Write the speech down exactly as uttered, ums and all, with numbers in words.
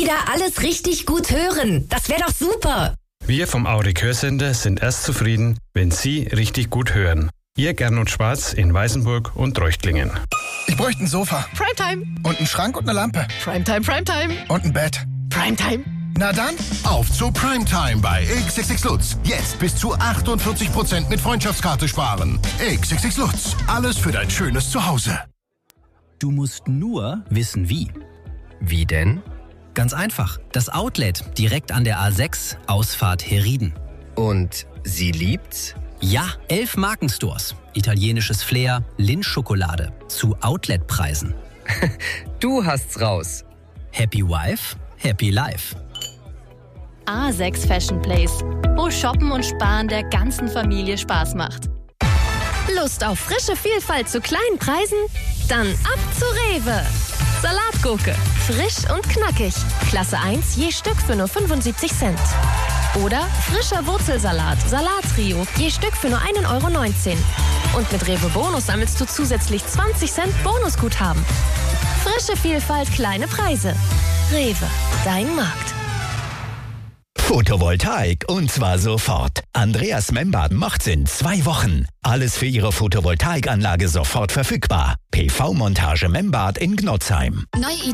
wieder alles richtig gut hören. Das wäre doch super. Wir vom Aurik Hörsender sind erst zufrieden, wenn Sie richtig gut hören. Ihr Gern und Schwarz in Weißenburg und Treuchtlingen. Ich bräuchte ein Sofa. Primetime. Und einen Schrank und eine Lampe. Primetime, Primetime. Und ein Bett. Primetime. Na dann, auf zu Primetime bei X X X Lutz. Jetzt bis zu achtundvierzig Prozent mit Freundschaftskarte sparen. X X X Lutz. Alles für dein schönes Zuhause. Du musst nur wissen, wie. Wie denn? Ganz einfach. Das Outlet direkt an der A sechs, Ausfahrt Herrieden. Und sie liebt's? Ja, elf Markenstores. Italienisches Flair, Lindt-Schokolade. Zu Outletpreisen. Du hast's raus. Happy Wife, Happy Life. A sechs Fashion Place, wo Shoppen und Sparen der ganzen Familie Spaß macht. Lust auf frische Vielfalt zu kleinen Preisen? Dann ab zu Rewe. Salatgurke, frisch und knackig. Klasse eins je Stück für nur fünfundsiebzig Cent. Oder frischer Wurzelsalat, Salattrio, je Stück für nur ein Euro neunzehn. Und mit Rewe Bonus sammelst du zusätzlich zwanzig Cent Bonusguthaben. Frische Vielfalt, kleine Preise. Rewe, dein Markt. Photovoltaik und zwar sofort. Andreas Membart macht's in zwei Wochen. Alles für Ihre Photovoltaikanlage sofort verfügbar. P V-Montage Membart in Gnotzheim. Neue